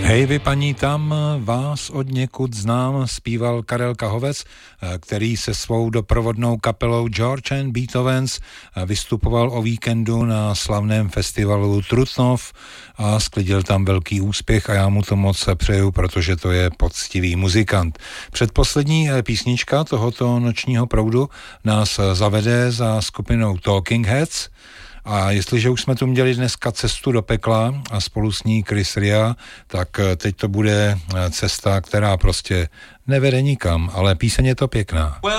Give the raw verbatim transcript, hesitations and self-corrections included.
Hej vy paní tam, vás od někud znám, zpíval Karel Kahovec, který se svou doprovodnou kapelou George and Beethovens vystupoval o víkendu na slavném festivalu Trutnov a sklidil tam velký úspěch a já mu to moc přeju, protože to je poctivý muzikant. Předposlední písnička tohoto nočního proudu nás zavede za skupinou Talking Heads. A jestliže už jsme tu měli dneska cestu do pekla a spolu s ní Chris Ria, tak teď to bude cesta, která prostě nevede nikam, ale píseň je to pěkná.